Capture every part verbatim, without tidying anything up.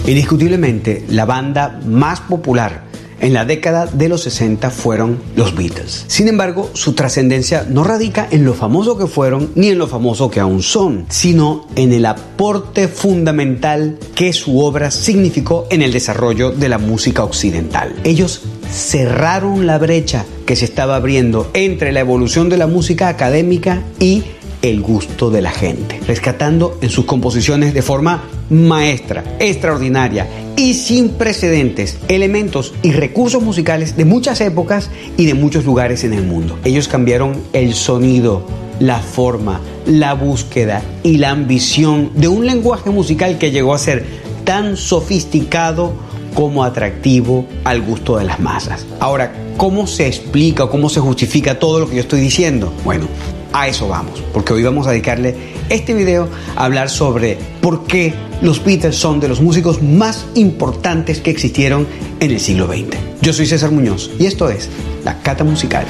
Indiscutiblemente, la banda más popular en la década de los sesenta fueron los Beatles. Sin embargo, su trascendencia no radica en lo famoso que fueron ni en lo famoso que aún son, sino en el aporte fundamental que su obra significó en el desarrollo de la música occidental. Ellos cerraron la brecha que se estaba abriendo entre la evolución de la música académica y el gusto de la gente, rescatando en sus composiciones de forma maestra, extraordinaria y sin precedentes elementos y recursos musicales de muchas épocas y de muchos lugares en el mundo. Ellos cambiaron el sonido, la forma, la búsqueda y la ambición de un lenguaje musical que llegó a ser tan sofisticado como atractivo al gusto de las masas. Ahora, ¿cómo se explica o cómo se justifica todo lo que yo estoy diciendo? Bueno, a eso vamos, porque hoy vamos a dedicarle este video a hablar sobre por qué los Beatles son de los músicos más importantes que existieron en el siglo veinte. Yo soy César Muñoz y esto es La Cata Musical.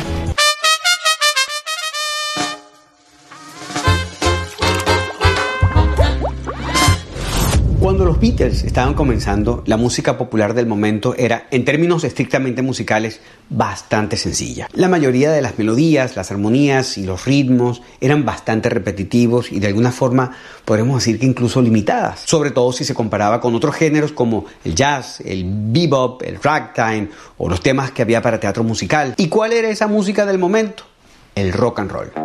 Cuando los Beatles estaban comenzando, la música popular del momento era, en términos estrictamente musicales, bastante sencilla. La mayoría de las melodías, las armonías y los ritmos eran bastante repetitivos y de alguna forma podríamos decir que incluso limitadas, sobre todo si se comparaba con otros géneros como el jazz, el bebop, el ragtime o los temas que había para teatro musical. ¿Y cuál era esa música del momento? El rock and roll.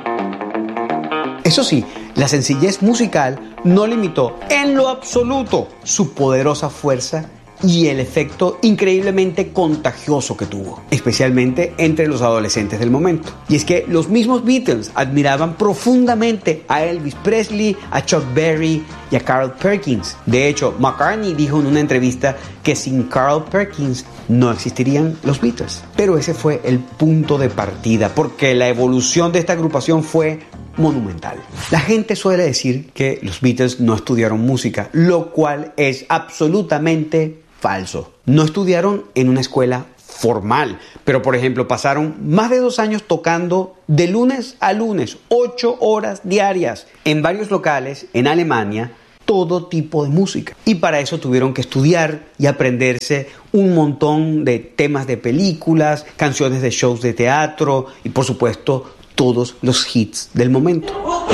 Eso sí, la sencillez musical no limitó en lo absoluto su poderosa fuerza y el efecto increíblemente contagioso que tuvo, especialmente entre los adolescentes del momento. Y es que los mismos Beatles admiraban profundamente a Elvis Presley, a Chuck Berry y a Carl Perkins. De hecho, McCartney dijo en una entrevista que sin Carl Perkins no existirían los Beatles. Pero ese fue el punto de partida, porque la evolución de esta agrupación fue monumental. La gente suele decir que los Beatles no estudiaron música, lo cual es absolutamente falso. No estudiaron en una escuela formal, pero por ejemplo pasaron más de dos años tocando de lunes a lunes, ocho horas diarias, en varios locales en Alemania, todo tipo de música. Y para eso tuvieron que estudiar y aprenderse un montón de temas de películas, canciones de shows de teatro y por supuesto todos los hits del momento.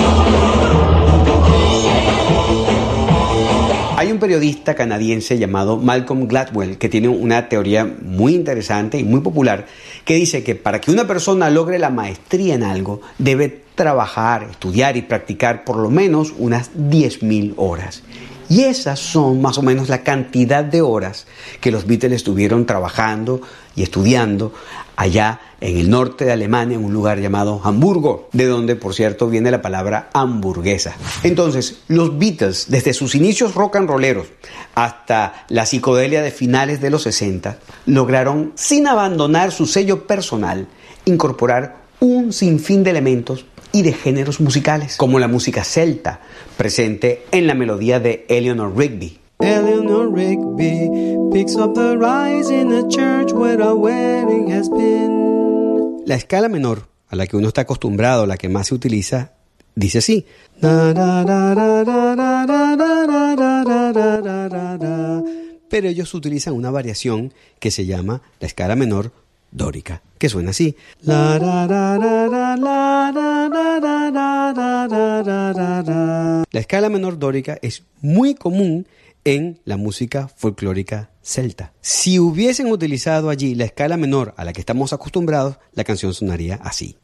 Hay un periodista canadiense llamado Malcolm Gladwell que tiene una teoría muy interesante y muy popular que dice que para que una persona logre la maestría en algo debe trabajar, estudiar y practicar por lo menos unas diez mil horas. Y esas son más o menos la cantidad de horas que los Beatles estuvieron trabajando y estudiando allá en el norte de Alemania, en un lugar llamado Hamburgo, de donde, por cierto, viene la palabra hamburguesa. Entonces, los Beatles, desde sus inicios rock and rolleros hasta la psicodelia de finales de los sesenta, lograron, sin abandonar su sello personal, incorporar un sinfín de elementos y de géneros musicales, como la música celta, presente en la melodía de Eleanor Rigby. Eleanor Rigby picks up the rise in a church where a wedding has been. La escala menor, a la que uno está acostumbrado, la que más se utiliza, dice así. Pero ellos utilizan una variación que se llama la escala menor dórica, que suena así. La escala menor dórica es muy común en la música folclórica celta. Si hubiesen utilizado allí la escala menor a la que estamos acostumbrados, la canción sonaría así.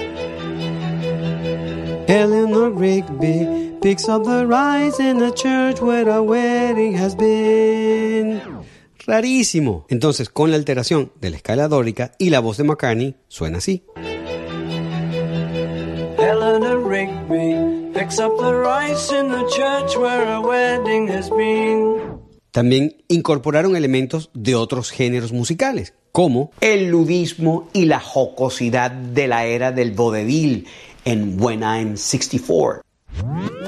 Eleanor Rigby picks up the rise in a church where a wedding has been. Rarísimo. Entonces, con la alteración de la escala dórica y la voz de McCartney, suena así. Eleanor Rigby picks up the rice in the church where a wedding has been. También incorporaron elementos de otros géneros musicales, como el ludismo y la jocosidad de la era del vodevil en When I'm sixty-four.